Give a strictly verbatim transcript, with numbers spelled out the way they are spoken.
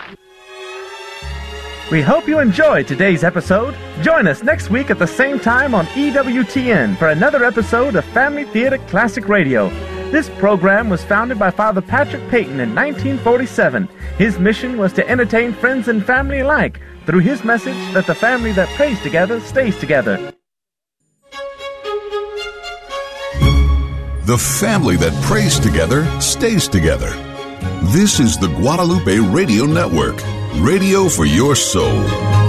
We hope you enjoyed today's episode. Join us next week at the same time on E W T N for another episode of Family Theater Classic Radio. This program was founded by Father Patrick Peyton in nineteen forty-seven. His mission was to entertain friends and family alike through his message that the family that prays together stays together. The family that prays together stays together. This is the Guadalupe Radio Network, radio for your soul.